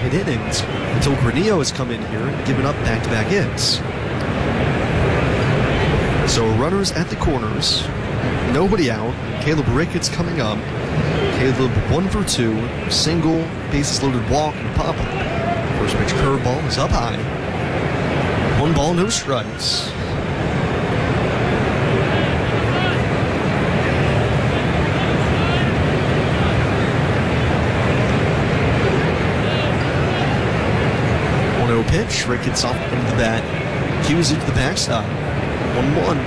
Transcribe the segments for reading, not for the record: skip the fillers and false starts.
hit innings until Granillo has come in here and given up back-to-back hits. So runners at the corners, nobody out. Caleb Ricketts coming up. Caleb 1 for 2, single, bases loaded walk, and pop-up. First pitch curveball is up high. 1 ball, no strikes. Pitch, Ricketts off into the bat, cues it to the backstop. 1-1.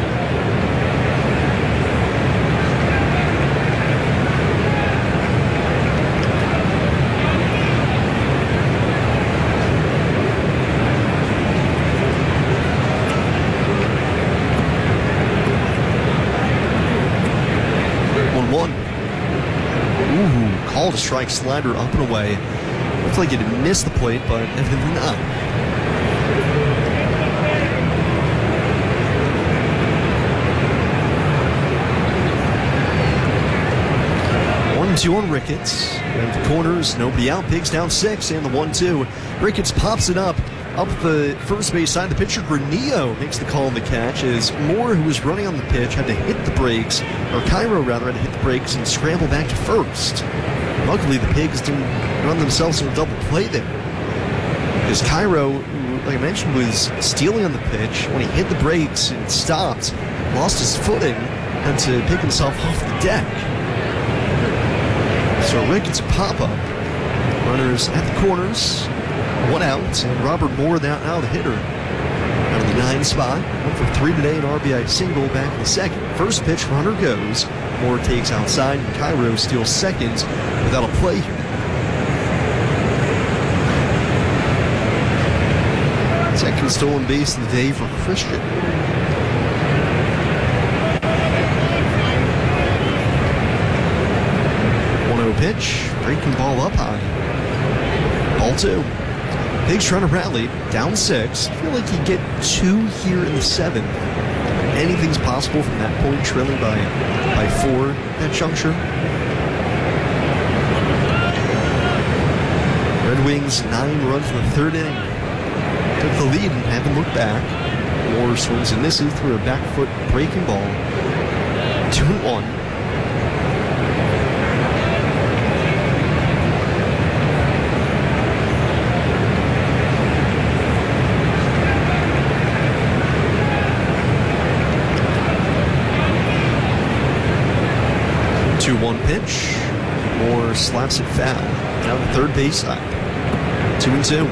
Ooh, called a strike, slider up and away. Looked like it had missed the plate, but evidently not. Two on Ricketts. And the corners, nobody out. Pigs down 6, and the 1-2. Ricketts pops it up the first base side. The pitcher, Granillo, makes the call on the catch as Moore, who was running on the pitch, had to hit the brakes, or Cairo rather, had to hit the brakes and scramble back to first. Luckily, the Pigs didn't run themselves in a double play there, because Cairo, like I mentioned, was stealing on the pitch. When he hit the brakes and stopped, lost his footing, had to pick himself off the deck. So Ricketts pop-up. Runners at the corners. 1 out, and Robert Moore now the hitter. Out of the 9 spot. 1 for 3 today, an RBI single back in the second. First pitch, runner goes. Moore takes outside, and Cairo steals second without a play here. Second stolen base of the day for Christian. 1-0 pitch, breaking ball up high. Ball 2. Pigs trying to rally, down 6. I feel like you get 2 here in the 7th. Anything's possible from that point, trailing by 4 at juncture. Red Wings 9 runs in the 3rd inning. Took the lead and haven't looked back. Moore swings and misses through a back foot breaking ball. 2-1. Pitch. Moore slaps it foul. Down the third base side. 2-2.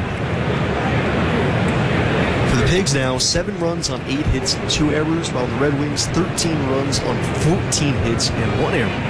For the Pigs now, 7 runs on 8 hits and 2 errors, while the Red Wings 13 runs on 14 hits and 1 error.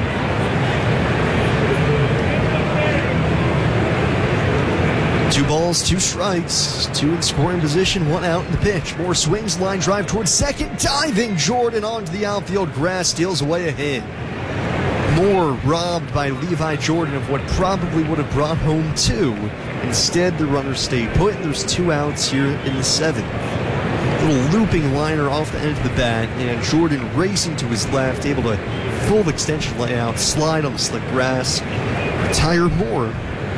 Two balls, 2 strikes, 2 in scoring position, 1 out in the pitch. Moore swings, line drive towards second, diving Jordan onto the outfield grass, steals away a hit. Moore robbed by Levi Jordan of what probably would have brought home 2. Instead, the runners stay put, and there's 2 outs here in the 7th. Little looping liner off the end of the bat, and Jordan racing to his left, able to full extension layout, slide on the slick grass, retire Moore.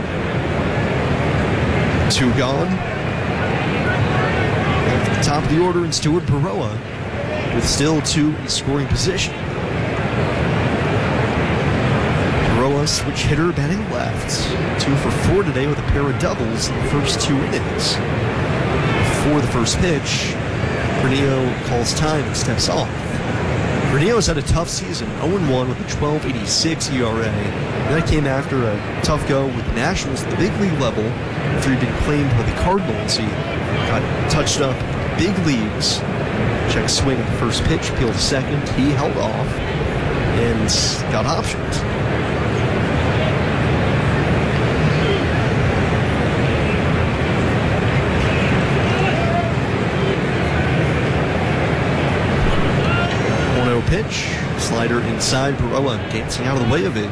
2 gone. At the top of the order, and Stuart Baroa, with still 2 in scoring position. Switch hitter batting left. 2 for 4 today with a pair of doubles in the first 2 innings. Before the first pitch, Granillo calls time and steps off. Granillo's had a tough season, 0-1 with a 12.86 ERA. That came after a tough go with the Nationals at the big league level after he'd been claimed by the Cardinals. He got touched up big leagues. Check swing at the first pitch, peeled second. He held off and got optioned. Pitch, slider inside, Baroa dancing out of the way of it.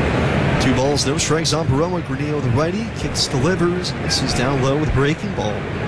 Two balls, no strikes on Baroa. Granillo, the righty, kicks, delivers, misses down low with a breaking ball.